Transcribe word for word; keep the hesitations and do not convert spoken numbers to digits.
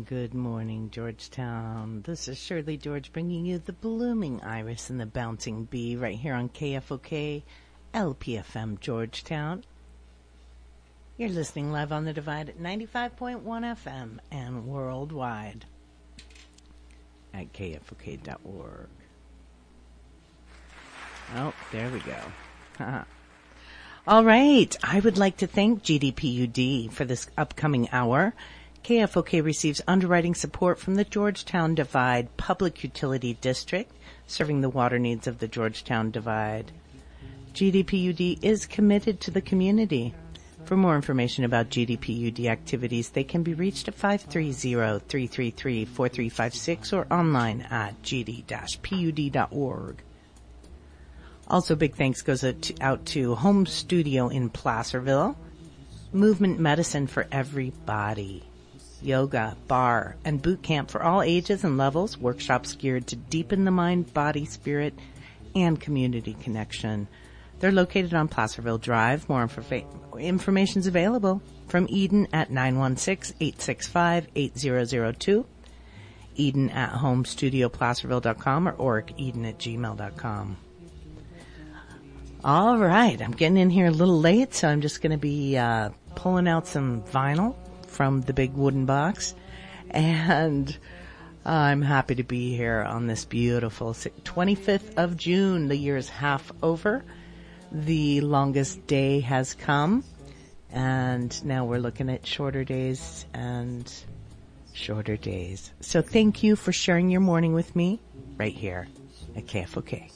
Good morning, Georgetown. This is Shirley George bringing you the blooming iris and the bouncing bee right here on K F O K, L P F M Georgetown. You're listening live on the Divide at ninety-five point one F M and worldwide at K F O K dot org. Oh, there we go. All right. I would like to thank G D P U D for this upcoming hour. K F O K receives underwriting support from the Georgetown Divide Public Utility District, serving the water needs of the Georgetown Divide. G D P U D is committed to the community. For more information about G D P U D activities, they can be reached at five three zero, three three three, four three five six or online at g d dash p u d dot org. Also, big thanks goes out to Home Studio in Placerville, Movement Medicine for Everybody, yoga, bar, and boot camp for all ages and levels, workshops geared to deepen the mind, body, spirit, and community connection. They're located on Placerville Drive. More inf- information is available from Eden at nine one six, eight six five, eight zero zero two, Eden at home studio placerville dot com, or oric eden at gmail dot com. All right, I'm getting in here a little late, so I'm just going to be uh, pulling out some vinyl from the big wooden box, and I'm happy to be here on this beautiful twenty-fifth of June. The year is half over. The longest day has come, and now we're looking at shorter days and shorter days. So thank you for sharing your morning with me right here at K F O K.